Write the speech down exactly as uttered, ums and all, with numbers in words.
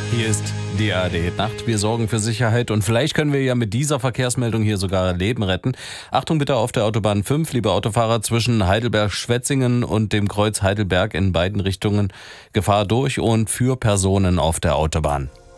Hier ist die A R D-Nacht. Wir sorgen für Sicherheit und vielleicht können wir ja mit dieser Verkehrsmeldung hier sogar Leben retten. Achtung bitte auf der Autobahn fünf, liebe Autofahrer, zwischen Heidelberg-Schwetzingen und dem Kreuz Heidelberg in beiden Richtungen. Gefahr durch und für Personen auf der Autobahn.